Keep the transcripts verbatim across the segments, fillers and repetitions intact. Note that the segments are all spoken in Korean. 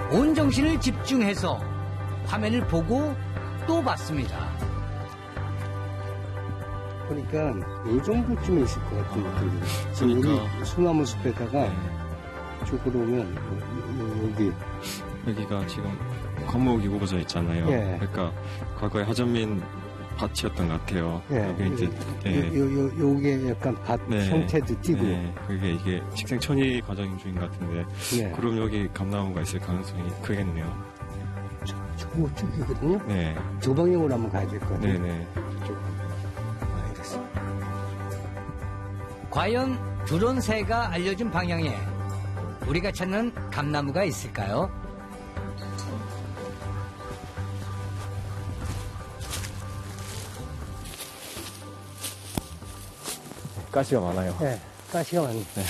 온 정신을 집중해서 화면을 보고 또 봤습니다. 그러니까 이 정도쯤에 있을 것 같은 느낌이. 지금 그러니까. 우리 소나무 숲에다가 네. 쪽으로 오면 여기 여기가 지금 건목이 우거져 있잖아요. 예. 그러니까 과거에 하전민 밭이었던 것 같아요. 예. 여기 이제 요, 요, 요, 요게 약간 밭 네. 형태도 띄고. 네, 그게 이게 식생 천이 과정 중인 것 같은데 예. 그럼 여기 감나무가 있을 가능성이 크겠네요. 저거 쪽이거든요. 네, 저 방향으로 한번 가야 될 것 같아요. 네네. 알겠습니다. 과연 드론새가 알려준 방향에 우리가 찾는 감나무가 있을까요? 가시가 많아요. 네, 가시가 많네. 네.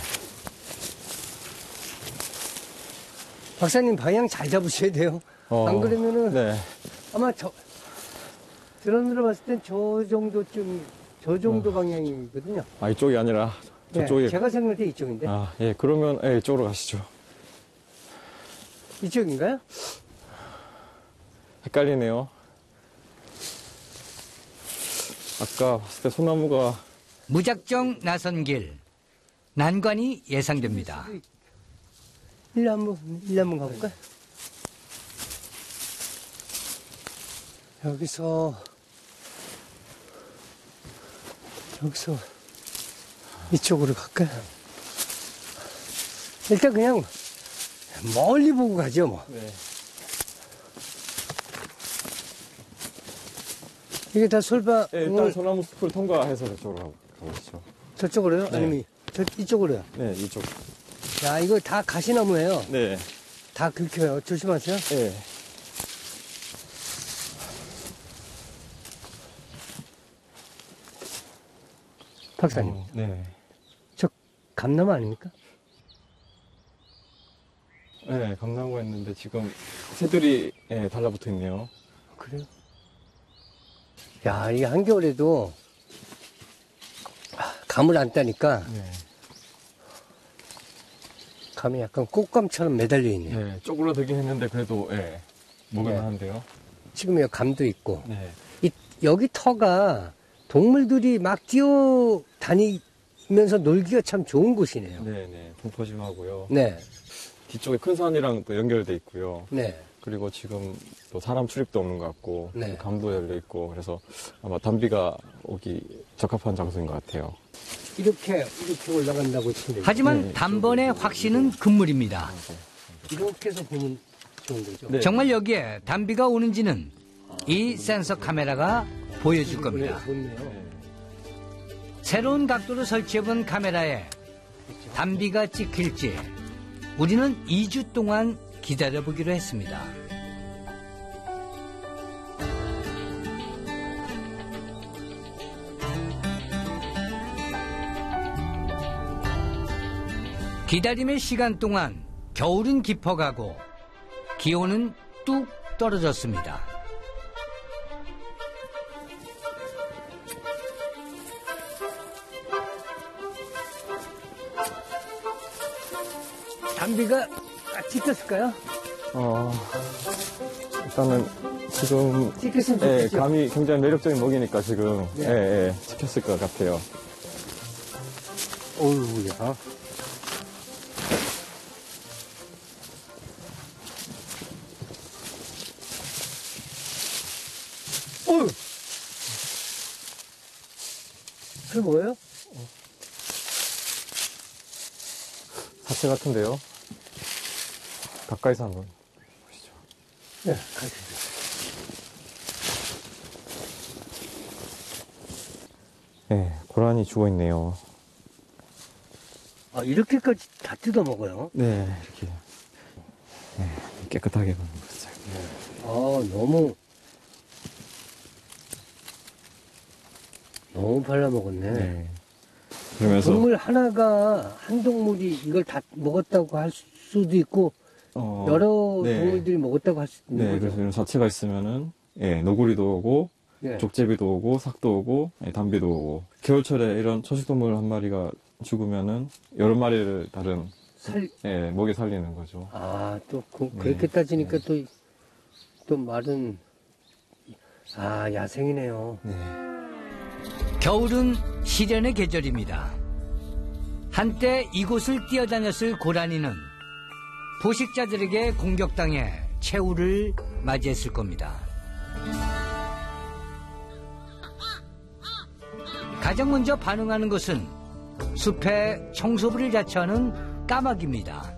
박사님 방향 잘 잡으셔야 돼요. 어, 안 그러면은 네. 아마 저 드론으로 봤을 땐 저 정도쯤 저 정도 방향이거든요. 아 이쪽이 아니라 저쪽이. 네, 제가 생각할 때 이쪽인데. 아, 예, 그러면 예, 이쪽으로 가시죠. 이쪽인가요? 헷갈리네요. 아까 봤을 때 소나무가 무작정 나선 길. 난관이 예상됩니다. 일로 한번 일로 한번 가볼까? 여기서 여기서 이쪽으로 갈까요? 일단 그냥 멀리 보고 가죠, 뭐. 네. 이게 다 솔바, 예, 일단 소나무 숲을 통과해서 저쪽으로 가보시죠. 저쪽으로요? 네. 아니면 저, 이쪽으로요? 네, 이쪽. 야, 이거 다 가시나무예요. 네. 다 긁혀요. 조심하세요. 네. 박사님, 어, 네. 저 감나무 아닙니까? 네, 감나무가 있는데 지금 새들이 예, 달라붙어 있네요. 그래요? 야, 이게 한겨울에도 감을 안 따니까 네. 감이 약간 꽃감처럼 매달려 있네요. 네, 쪼그라들긴 했는데 그래도 예, 먹을만한데요. 지금 여기 감도 있고. 네. 이, 여기 터가 동물들이 막 뛰어다니면서 놀기가 참 좋은 곳이네요. 네, 네. 동포짐하고요. 네, 뒤쪽에 큰 산이랑 또 연결돼 있고요. 네. 그리고 지금 또 사람 출입도 없는 것 같고 네. 감도 열려 있고 그래서 아마 담비가 오기 적합한 장소인 것 같아요. 이렇게, 이렇게 올라간다고 치면. 하지만 네, 단번의 확신은 금물입니다. 이렇게 해서 보면 좋은 거죠. 네. 정말 여기에 담비가 오는지는 이 센서 카메라가 보여줄 겁니다. 좋네요. 새로운 각도로 설치해본 카메라에 담비가 찍힐지 우리는 이 주 동안 기다려보기로 했습니다. 기다림의 시간 동안 겨울은 깊어가고 기온은 뚝 떨어졌습니다. 담비가 찍혔을까요? 어, 일단은 지금 찍혔으면 예, 좋겠죠. 감이 굉장히 매력적인 먹이니까 지금 네. 예, 예, 지켰을 것 같아요. 어우야. 어휴! 그게 뭐예요? 사체 같은데요. 가까이서 한번 보시죠. 네, 가시죠. 네, 고라니 죽어 있네요. 아, 이렇게까지 다 뜯어 먹어요? 네, 이렇게 네, 깨끗하게 보는 거죠. 아, 너무, 너무 발라먹었네. 네. 그러면서 동물 하나가, 한 동물이 이걸 다 먹었다고 할 수도 있고, 어, 여러 네. 동물들이 먹었다고 할 수도 있는 네, 거죠. 그래서 이런 사체가 있으면은 예, 노구리도 오고 네. 족제비도 오고 삭도 오고 예, 담비도 오고 겨울철에 이런 초식동물 한 마리가 죽으면은 여러 마리를 다른 살, 예, 먹이 살리는 거죠. 아, 또, 그, 네. 그렇게 따지니까 또, 또 말은, 아, 야생이네요. 네. 겨울은 시련의 계절입니다. 한때 이곳을 뛰어다녔을 고라니는 포식자들에게 공격당해 최후를 맞이했을 겁니다. 가장 먼저 반응하는 것은 숲에 청소부를 자처하는 까마귀입니다.